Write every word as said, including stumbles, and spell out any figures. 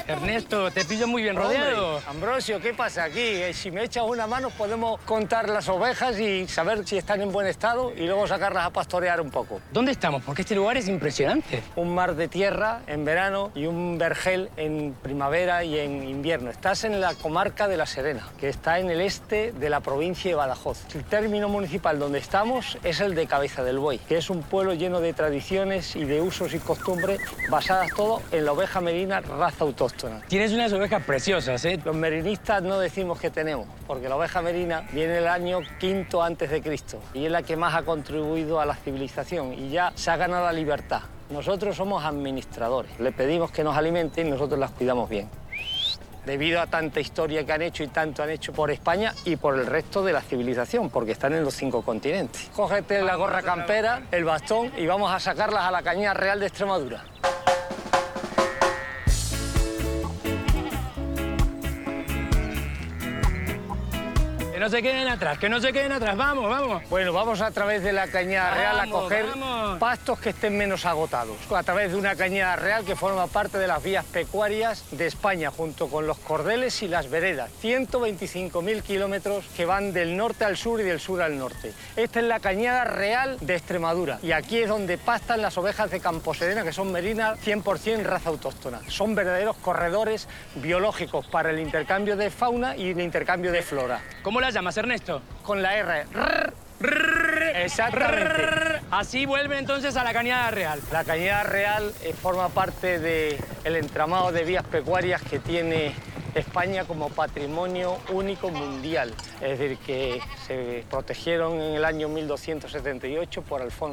Ernesto, te pillo muy bien rodeado. Hombre, Ambrosio, ¿qué pasa aquí? Eh, Si me echas una mano podemos contar las ovejas y saber si están en buen estado y luego sacarlas a pastorear un poco. ¿Dónde estamos? Porque este lugar es impresionante. Un mar de tierra en verano y un vergel en primavera y en invierno. Estás en la comarca de La Serena, que está en el este de la provincia de Badajoz. El término municipal donde estamos es el de Cabeza del Buey, que es un pueblo lleno de tradiciones y de usos y costumbres basadas todo en la oveja merina, raza autóctona. Tienes unas ovejas preciosas, ¿eh? Los merinistas no decimos que tenemos, porque la oveja merina viene del año quinto antes de Cristo y es la que más ha contribuido a la civilización y ya se ha ganado la libertad. Nosotros somos administradores, le pedimos que nos alimenten y nosotros las cuidamos bien. Debido a tanta historia que han hecho y tanto han hecho por España y por el resto de la civilización, porque están en los cinco continentes. Cógete la gorra campera, el bastón y vamos a sacarlas a la Cañada Real de Extremadura. Que no se queden atrás, que no se queden atrás. Vamos, vamos. Bueno, vamos a través de la Cañada Real a Vamos, coger vamos. pastos que estén menos agotados. A través de una Cañada Real que forma parte de las vías pecuarias de España, junto con los cordeles y las veredas. ciento veinticinco mil kilómetros que van del norte al sur y del sur al norte. Esta es la Cañada Real de Extremadura. Y aquí es donde pastan las ovejas de Camposerena, que son merinas cien por cien raza autóctona. Son verdaderos corredores biológicos para el intercambio de fauna y el intercambio de flora. ¿Cómo las llamas, Ernesto? Con la R. Rrr, rrr, exactamente. Así vuelve entonces a la Cañada Real. La Cañada Real eh, forma parte del entramado de vías pecuarias que tiene España como patrimonio único mundial. Es decir, que se protegieron en el año mil doscientos setenta y ocho por Alfonso